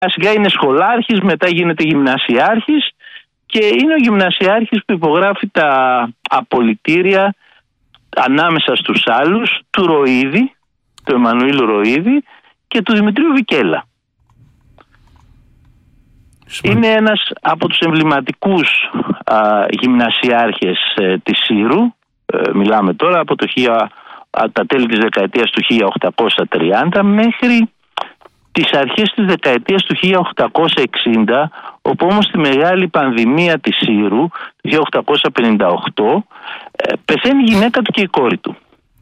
σιγά είναι σχολάρχης, μετά γίνεται γυμνασιάρχης και είναι ο γυμνασιάρχης που υπογράφει τα απολυτήρια ανάμεσα στους άλλους του Ροΐδη, του Εμμανουήλ Ροΐδη και του Δημητρίου Βικέλα. Είναι ένας από τους εμβληματικούς γυμνασιάρχες της Σύρου. Μιλάμε τώρα από τα τέλη της δεκαετίας του 1830 μέχρι τις αρχές της δεκαετίας του 1860, όπου όμως τη μεγάλη πανδημία της Σύρου, το 1858, πεθαίνει η γυναίκα του και η κόρη του.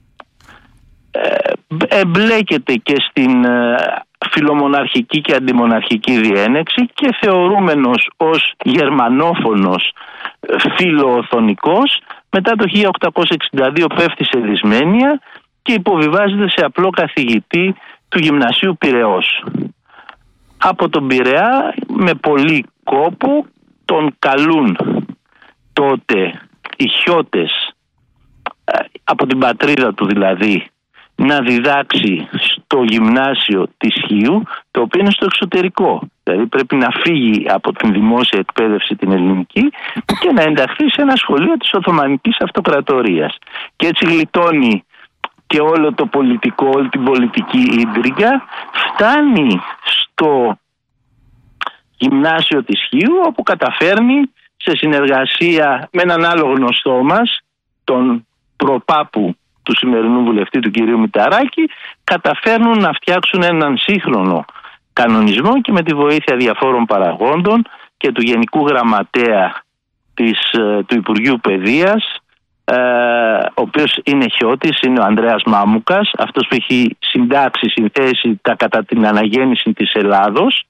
Εμπλέκεται και στην φιλομοναρχική και αντιμοναρχική διένεξη και θεωρούμενος ως γερμανόφωνος φιλοοθωνικός, μετά το 1862 πέφτει σε δυσμένεια και υποβιβάζεται σε απλό καθηγητή του Γυμνασίου Πειραιώς. Από τον Πειραιά με πολύ κόπο τον καλούν τότε οι χιώτες από την πατρίδα του δηλαδή να διδάξει στο γυμνάσιο της Χίου, το οποίο είναι στο εξωτερικό. Δηλαδή πρέπει να φύγει από την δημόσια εκπαίδευση την ελληνική και να ενταχθεί σε ένα σχολείο της Οθωμανικής Αυτοκρατορίας. Και έτσι γλιτώνει και όλο το πολιτικό, όλη την πολιτική ίντριγκα, φτάνει στο γυμνάσιο της Χίου, όπου καταφέρνει σε συνεργασία με έναν άλλο γνωστό μας, τον προπάπου του σημερινού βουλευτή του κυρίου Μηταράκη, καταφέρνουν να φτιάξουν έναν σύγχρονο κανονισμό και με τη βοήθεια διαφόρων παραγόντων και του Γενικού Γραμματέα του Υπουργείου Παιδείας, ο οποίος είναι χιώτης, είναι ο Ανδρέας Μάμουκας, αυτός που έχει συντάξει, συνθέσει τα κατά την αναγέννηση της Ελλάδος,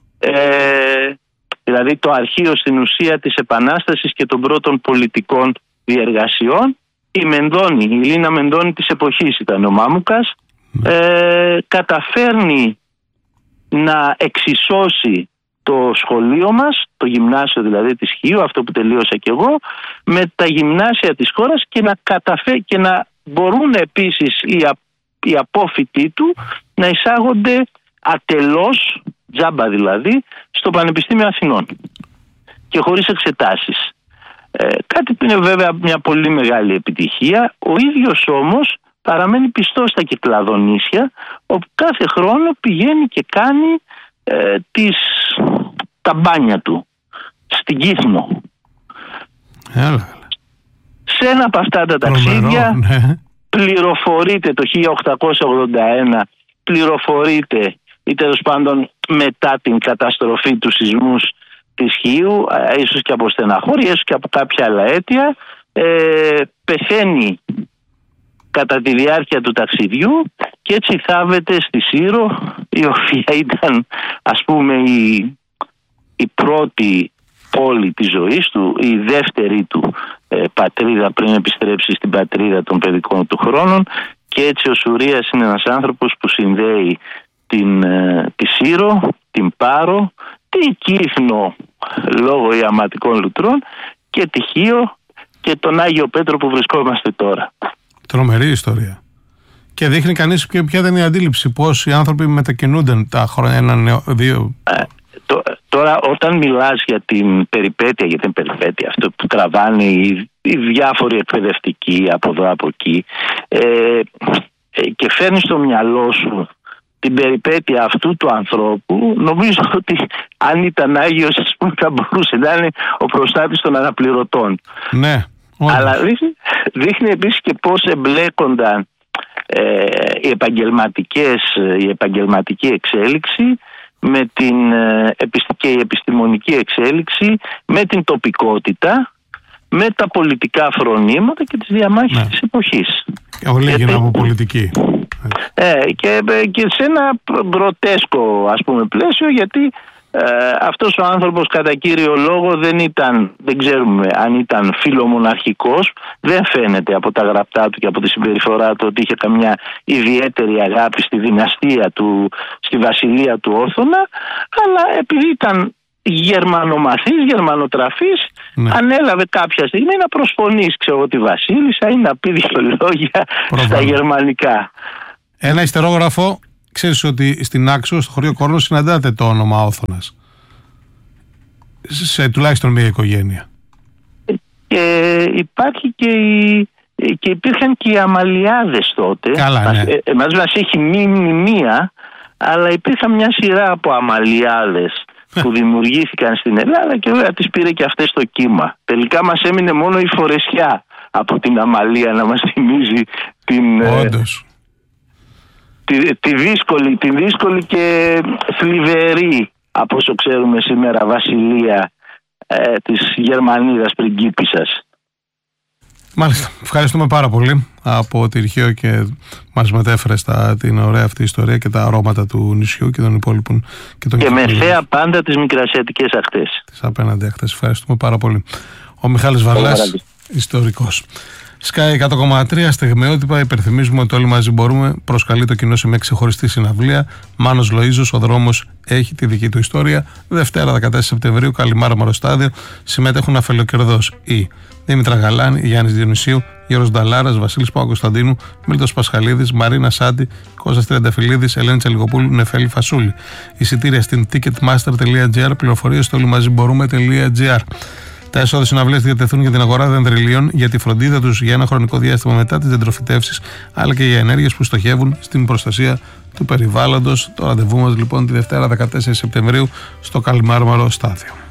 δηλαδή το αρχείο στην ουσία της Επανάστασης και των πρώτων πολιτικών διεργασιών. Η Λίνα Μενδώνη της εποχής ήταν ο Μάμουκας, καταφέρνει να εξισώσει το σχολείο μας, το γυμνάσιο δηλαδή της Χίου, αυτό που τελείωσα κι εγώ, με τα γυμνάσια της χώρας και να μπορούν επίσης οι απόφοιτοι του να εισάγονται ατελώς, τζάμπα δηλαδή, στο Πανεπιστήμιο Αθηνών και χωρίς εξετάσεις. Κάτι που είναι βέβαια μια πολύ μεγάλη επιτυχία. Ο ίδιος όμως παραμένει πιστός στα Κυκλαδονήσια, όπου κάθε χρόνο πηγαίνει και κάνει τα μπάνια του στην Κύθμο. Σε ένα από αυτά τα ταξίδια πληροφορείται το 1881, πληροφορείται ή τέλος πάντων μετά την καταστροφή του σεισμούς της Χίου, ίσως και από στεναχώρια, ίσως και από κάποια άλλα αίτια, πεθαίνει κατά τη διάρκεια του ταξιδιού και έτσι θάβεται στη Σύρο, η οποία ήταν ας πούμε η πρώτη πόλη της ζωής του, η δεύτερη του πατρίδα πριν επιστρέψει στην πατρίδα των παιδικών του χρόνων, και έτσι ο Σουρίας είναι ένας άνθρωπος που συνδέει τη Σύρο, την Πάρο, την Κύθνο λόγω ιαματικών λουτρών και τη Χίο και τον Άγιο Πέτρο που βρισκόμαστε τώρα. Τρομερή ιστορία. Και δείχνει κανείς ποια ήταν η αντίληψη, πώς οι άνθρωποι μετακινούνται τα χρόνια, έναν, δύο. Τώρα όταν μιλάς για την περιπέτεια, αυτό που τραβάνε οι διάφοροι εκπαιδευτικοί από εδώ από εκεί, και φέρνεις στο μυαλό σου την περιπέτεια αυτού του ανθρώπου, νομίζω ότι αν ήταν Άγιος, ας πούμε, θα μπορούσε να είναι ο προστάτης των αναπληρωτών. Ναι. Αλλά δείχνει επίσης και πώς εμπλέκονταν η επαγγελματική εξέλιξη και η επιστημονική εξέλιξη με την τοπικότητα, με τα πολιτικά φρονήματα και τις διαμάχες της εποχής. Όλοι έγιναν από πολιτική. Και σε ένα γκροτέσκο ας πούμε πλαίσιο, γιατί αυτός ο άνθρωπος κατά κύριο λόγο δεν ξέρουμε αν ήταν φιλομοναρχικός, δεν φαίνεται από τα γραπτά του και από τη συμπεριφορά του ότι είχε καμιά ιδιαίτερη αγάπη στη δυναστεία του, στη βασιλεία του Όθωνα, αλλά επειδή ήταν γερμανομαθής, γερμανοτραφής, ανέλαβε κάποια στιγμή να προσφωνήσει τη βασίλισσα ή να πει δύο λόγια στα γερμανικά. Ένα ιστερόγραφο Ξέρεις ότι στην Άξο, στο χωριό Κόρνος, συναντάτε το όνομα Όθωνας. Σε τουλάχιστον μία οικογένεια. Υπάρχει και υπήρχαν και οι Αμαλιάδες τότε. Καλά, ναι. Εμάς μας έχει μείνει μία, αλλά υπήρχαν μια σειρά από Αμαλιάδες που δημιουργήθηκαν στην Ελλάδα και βέβαια τις πήρε και αυτές το κύμα. Τελικά μας έμεινε μόνο η Φορεσιά από την Αμαλία να μας θυμίζει τη δύσκολη και θλιβερή, από όσο ξέρουμε σήμερα, βασιλεία της Γερμανίδας πριγκίπισσας. Μάλιστα. Ευχαριστούμε πάρα πολύ από τη Ρηχαίο και μας μετέφερε την ωραία αυτή ιστορία και τα αρώματα του νησιού και των υπόλοιπων. Και με θέα πάντα τις μικρασιατικές ακτές. Τις απέναντι ακτές. Ευχαριστούμε πάρα πολύ. Ο Μιχάλης Βαρλάς, ιστορικός. Sky 100,3 στιγμιότυπα. Υπενθυμίζουμε ότι όλοι μαζί μπορούμε. Προσκαλεί το κοινό σε μια ξεχωριστή συναυλία. Μάνος Λοΐζος, ο δρόμος έχει τη δική του ιστορία. Δευτέρα 14 Σεπτεμβρίου, Καλιμάρμαρο στάδιο. Συμμετέχουν αφελοκερδός οι Δήμητρα Γαλάνη, Γιάννης Διονυσίου, Γιώργος Νταλάρας, Βασίλης Παπακοσταντίνου, Μίλτος Πασχαλίδης, Μαρίνα Σάντι, Κώστας Τριανταφυλλίδης, Ελένη Τσαλιγοπούλου, Νεφέλη Φασούλη. Εισιτήρια στην ticketmaster.gr, πληροφορίες στο όλοιμαζιμπορούμε.gr. Τα έσοδα συναυλίες διατεθούν για την αγορά δεντριλίων, για τη φροντίδα τους για ένα χρονικό διάστημα μετά τις δεντροφυτεύσεις, αλλά και για ενέργειες που στοχεύουν στην προστασία του περιβάλλοντος. Το ραντεβού μας λοιπόν τη Δευτέρα 14 Σεπτεμβρίου στο Καλιμάρμαρο στάδιο.